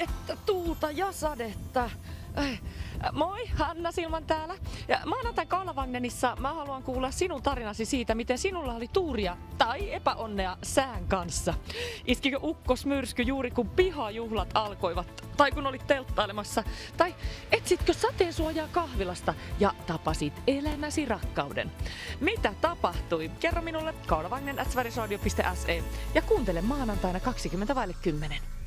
että tuulta ja sadetta. Moi, Hanna Silman täällä. Ja maanantai Kalavagnenissa mä haluan kuulla sinun tarinasi siitä, miten sinulla oli tuuria tai epäonnea sään kanssa. Iskikö ukkosmyrsky juuri kun pihajuhlat alkoivat? Tai kun olit telttailemassa? Tai etsitkö sateensuojaa kahvilasta ja tapasit elämäsi rakkauden? Mitä tapahtui? Kerro minulle kalavagnen@sverigesradio.se ja kuuntele maanantaina 20:10.